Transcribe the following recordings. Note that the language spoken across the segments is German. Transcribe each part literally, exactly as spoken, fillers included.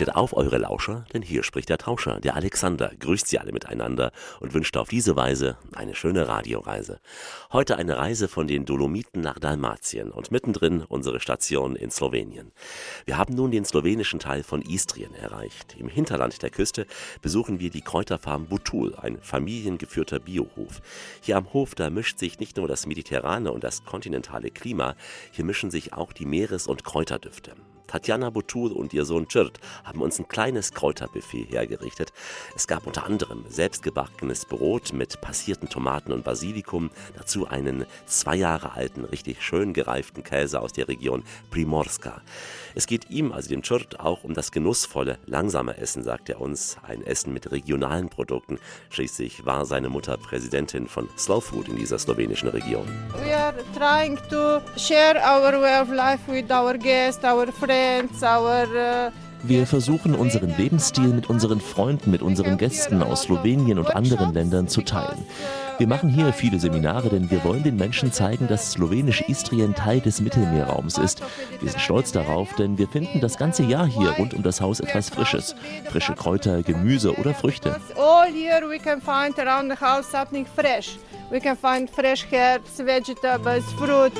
Richtet auf eure Lauscher, denn hier spricht der Tauscher, der Alexander, grüßt sie alle miteinander und wünscht auf diese Weise eine schöne Radioreise. Heute eine Reise von den Dolomiten nach Dalmatien und mittendrin unsere Station in Slowenien. Wir haben nun den slowenischen Teil von Istrien erreicht. Im Hinterland der Küste besuchen wir die Kräuterfarm Butul, ein familiengeführter Biohof. Hier am Hof, da mischt sich nicht nur das mediterrane und das kontinentale Klima, hier mischen sich auch die Meeres- und Kräuterdüfte. Tatjana Butul und ihr Sohn Csirt haben uns ein kleines Kräuterbuffet hergerichtet. Es gab unter anderem selbstgebackenes Brot mit passierten Tomaten und Basilikum, dazu einen zwei Jahre alten, richtig schön gereiften Käse aus der Region Primorska. Es geht ihm, also dem Csirt, auch um das genussvolle, langsame Essen, sagt er uns. Ein Essen mit regionalen Produkten. Schließlich war seine Mutter Präsidentin von Slow Food in dieser slowenischen Region. We are trying to share our way of life with our guests, our friends, our uh Wir versuchen, unseren Lebensstil mit unseren Freunden, mit unseren Gästen aus Slowenien und anderen Ländern zu teilen. Wir machen hier viele Seminare, denn wir wollen den Menschen zeigen, dass slowenisch Istrien Teil des Mittelmeerraums ist. Wir sind stolz darauf, denn wir finden das ganze Jahr hier rund um das Haus etwas Frisches. Frische Kräuter, Gemüse oder Früchte. All year we can find around the house something fresh. We can find fresh herbs, vegetables, fruit.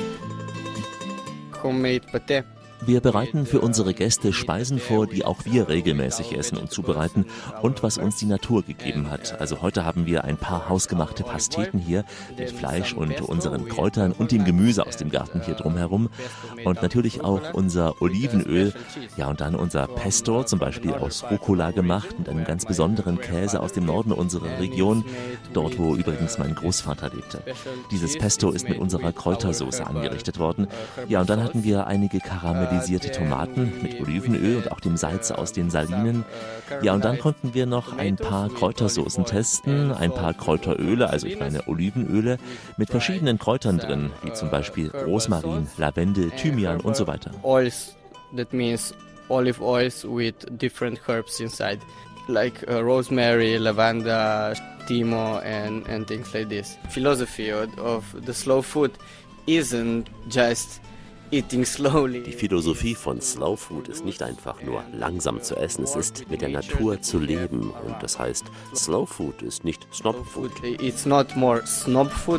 Homemade pate. Wir bereiten für unsere Gäste Speisen vor, die auch wir regelmäßig essen und zubereiten und was uns die Natur gegeben hat. Also heute haben wir ein paar hausgemachte Pasteten hier mit Fleisch und unseren Kräutern und dem Gemüse aus dem Garten hier drumherum und natürlich auch unser Olivenöl. Ja, und dann unser Pesto, zum Beispiel aus Rucola gemacht, mit einem ganz besonderen Käse aus dem Norden unserer Region, dort wo übrigens mein Großvater lebte. Dieses Pesto ist mit unserer Kräutersoße angerichtet worden. Ja, und dann hatten wir einige karamellisierte Tomaten mit Olivenöl und auch dem Salz aus den Salinen. Ja, und dann konnten wir noch ein paar Kräutersoßen testen, ein paar Kräuteröle, also ich meine Olivenöle, mit verschiedenen Kräutern drin, wie zum Beispiel Rosmarin, Lavendel, Thymian und so weiter. Oils, that means olive oils with different herbs inside, like uh, rosemary, lavender, thymo and, and things like this. Philosophy of, of the slow food isn't just Die Philosophie von Slow Food ist nicht einfach nur langsam zu essen, es ist mit der Natur zu leben. Und das heißt, Slow Food ist nicht Snob Food. It's not more snob food.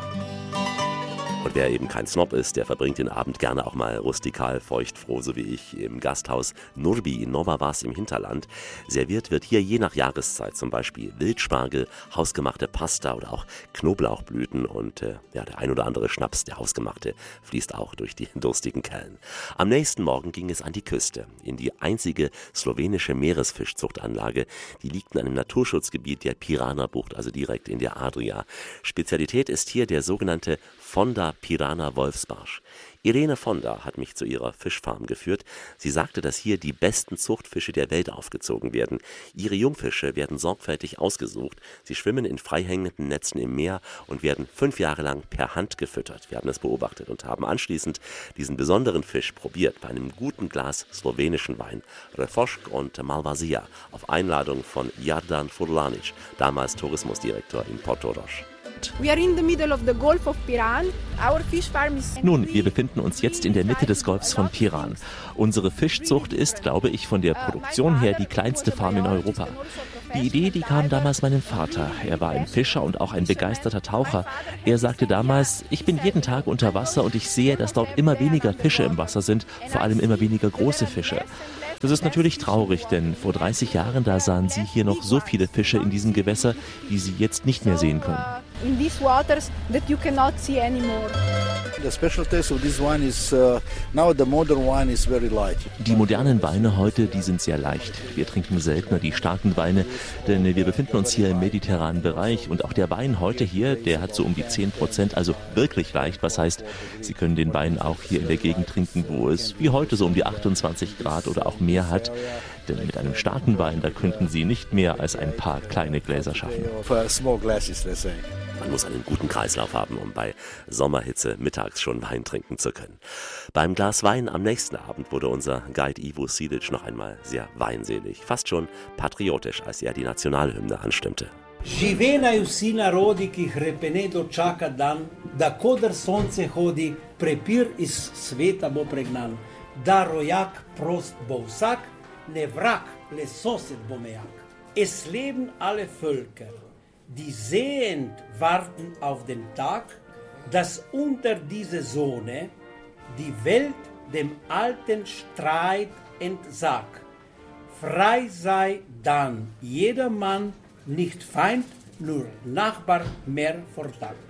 Und wer eben kein Snob ist, der verbringt den Abend gerne auch mal rustikal, feuchtfroh, so wie ich, im Gasthaus Nurbi in Nova Vas im Hinterland. Serviert wird hier je nach Jahreszeit zum Beispiel Wildspargel, hausgemachte Pasta oder auch Knoblauchblüten und äh, ja, der ein oder andere Schnaps, der hausgemachte, fließt auch durch die durstigen Kellen. Am nächsten Morgen ging es an die Küste, in die einzige slowenische Meeresfischzuchtanlage. Die liegt in einem Naturschutzgebiet der Pirana-Bucht, also direkt in der Adria. Spezialität ist hier der sogenannte Fonda Pirana Wolfsbarsch. Irene Fonda hat mich zu ihrer Fischfarm geführt. Sie sagte, dass hier die besten Zuchtfische der Welt aufgezogen werden. Ihre Jungfische werden sorgfältig ausgesucht. Sie schwimmen in freihängenden Netzen im Meer und werden fünf Jahre lang per Hand gefüttert. Wir haben das beobachtet und haben anschließend diesen besonderen Fisch probiert bei einem guten Glas slowenischen Wein. Refošk und Malvasia auf Einladung von Jardan Furlanic, damals Tourismusdirektor in Portorož. Nun, wir befinden uns jetzt in der Mitte des Golfs von Piran. Unsere Fischzucht ist, glaube ich, von der Produktion her die kleinste Farm in Europa. Die Idee, die kam damals meinem Vater. Er war ein Fischer und auch ein begeisterter Taucher. Er sagte damals, ich bin jeden Tag unter Wasser und ich sehe, dass dort immer weniger Fische im Wasser sind, vor allem immer weniger große Fische. Das ist natürlich traurig, denn vor dreißig Jahren, da sahen Sie hier noch so viele Fische in diesem Gewässer, die Sie jetzt nicht mehr sehen können. In these waters that you cannot see anymore. The special taste of this wine is uh, now the modern wine is very light. Die modernen Weine heute, die sind sehr leicht. Wir trinken seltener die starken Weine, denn wir befinden uns hier im mediterranen Bereich und auch der Wein heute hier, der hat so um die zehn Prozent, also wirklich leicht. Was heißt, Sie können den Wein auch hier in der Gegend trinken, wo es wie heute so um die achtundzwanzig Grad oder auch mehr hat. Denn mit einem starken Wein, da könnten Sie nicht mehr als ein paar kleine Gläser schaffen. Man muss einen guten Kreislauf haben, um bei Sommerhitze mittags schon Wein trinken zu können. Beim Glas Wein am nächsten Abend wurde unser Guide Ivo Silic noch einmal sehr weinselig, fast schon patriotisch, als er die Nationalhymne anstimmte. Živenajo vsi narodi, ki jih Repenedo čaka dan, da koder sonce hodi, prepir iz sveta bo pregnan, da rojak prost bo vsak, nevrak lesoset bomeak. Es leben alle Völker, die sehend warten auf den Tag, dass unter diese Sonne die Welt dem alten Streit entsagt. Frei sei dann jedermann, nicht Feind, nur Nachbar mehr vor Tag.